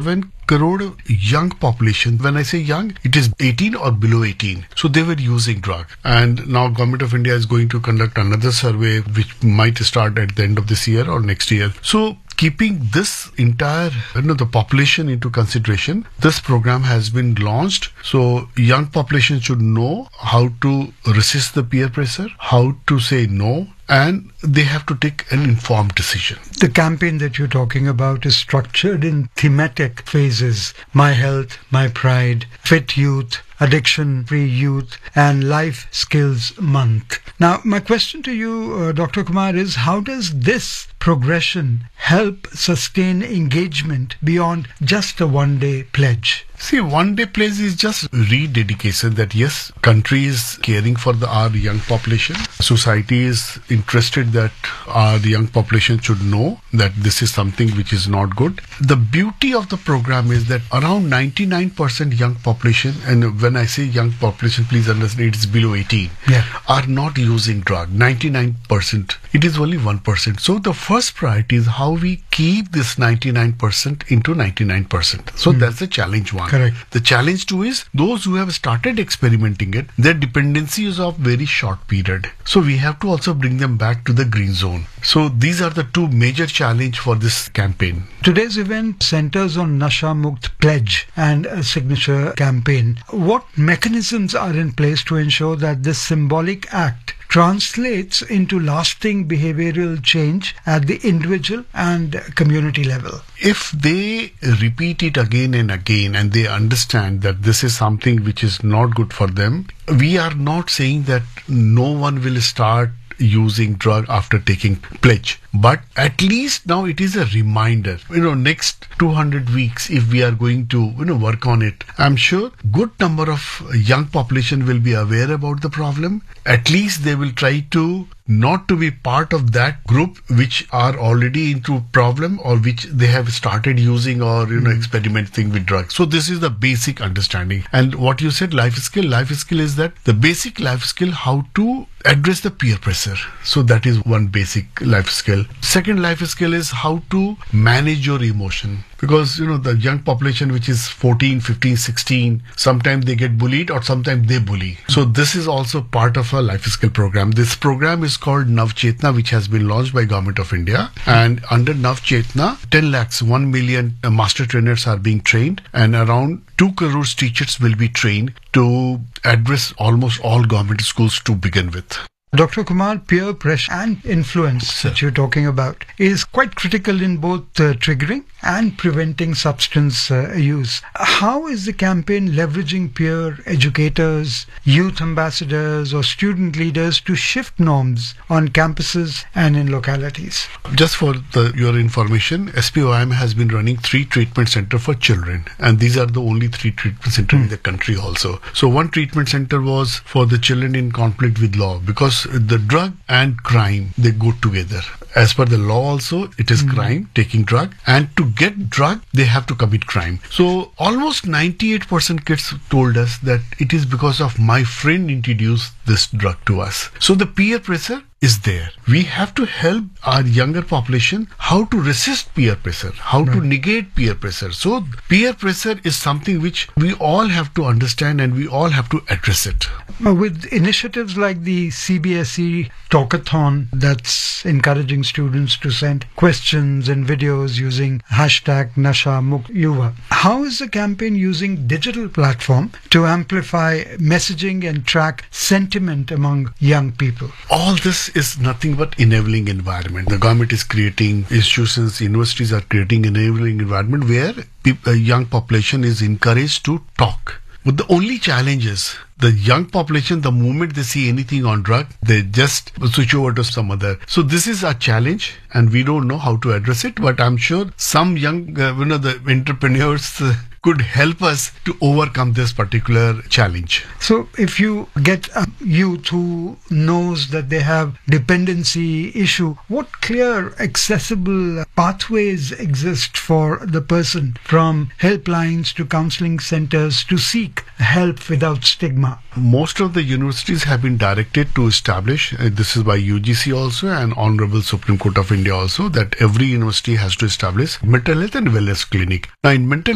7 crore young population. When I say young, it is 18 or below 18. So they were using drug. And now Government of India is going to conduct another survey which might start at the end of this year or next year. So keeping this entire, the population into consideration, this program has been launched. So young population should know how to resist the peer pressure, how to say no, and they have to take an informed decision. The campaign that you're talking about is structured in thematic phases: My Health, My Pride, Fit Youth, Addiction-Free Youth, and Life Skills Month. Now, my question to you, Dr. Kumar, is how does this progression help sustain engagement beyond just a one-day pledge? See, one-day pledge is just rededication that yes, country is caring for our young population. Society is interested that our young population should know that this is something which is not good. The beauty of the program is that around 99% young population, and when I say young population, please understand it is below 18, are not using drug. 99%. It is only 1%. So the first priority is how we keep this 99% into 99%. So that's the challenge one. Correct. The challenge two is those who have started experimenting it, their dependency is of very short period. So we have to also bring them back to the green zone. So these are the two major challenge for this campaign. Today's event centers on Nasha Mukt pledge and a signature campaign. What mechanisms are in place to ensure that this symbolic act translates into lasting behavioral change at the individual and community level? If they repeat it again and again and they understand that this is something which is not good for them, we are not saying that no one will start using drug after taking pledge, but at least now it is a reminder. Next 200 weeks, if we are going to work on it, I'm sure good number of young population will be aware about the problem. At least they will try to not to be part of that group which are already into problem or which they have started using or experimenting with drugs. So this is the basic understanding. And what you said, life skill is that the basic life skill, how to address the peer pressure. So that is one basic life skill. Second life skill is how to manage your emotion. Because, the young population which is 14, 15, 16, sometimes they get bullied or sometimes they bully. So this is also part of a life skill program. This program is called Nav Chetna, which has been launched by Government of India. And under Nav Chetna, 10 lakhs, 1 million master trainers are being trained and around 2 crores teachers will be trained to address almost all government schools to begin with. Dr. Kumar, peer pressure and influence that you're talking about is quite critical in both triggering and preventing substance use. How is the campaign leveraging peer educators, youth ambassadors or student leaders to shift norms on campuses and in localities? Just for your information, SPOIM has been running 3 treatment centers for children, and these are the only 3 treatment centers in the country also. So one treatment center was for the children in conflict with law, because the drug and crime, they go together. As per the law also, it is crime, taking drug, and to get drug, they have to commit crime. So almost 98% kids told us that it is because of my friend introduced this drug to us. So the peer pressure is there. We have to help our younger population how to resist peer pressure, how to negate peer pressure. So peer pressure is something which we all have to understand and we all have to address it. With initiatives like the CBSE Talkathon that's encouraging students to send questions and videos using hashtag Nasha Mukt Yuva, how is the campaign using digital platform to amplify messaging and track sentiment among young people? All this is nothing but enabling environment. The government is creating institutions, universities are creating enabling environment where a young population is encouraged to talk. But the only challenge is the young population, the moment they see anything on drug, they just switch over to some other. So this is a challenge and we don't know how to address it. But I'm sure some young, the entrepreneurs could help us to overcome this particular challenge. So if you get a youth who knows that they have dependency issue, what clear accessible pathways exist for the person, from helplines to counseling centers, to seek help without stigma? Most of the universities have been directed to establish, this is by UGC also and Honorable Supreme Court of India also, that every university has to establish mental health and wellness clinic. Now in mental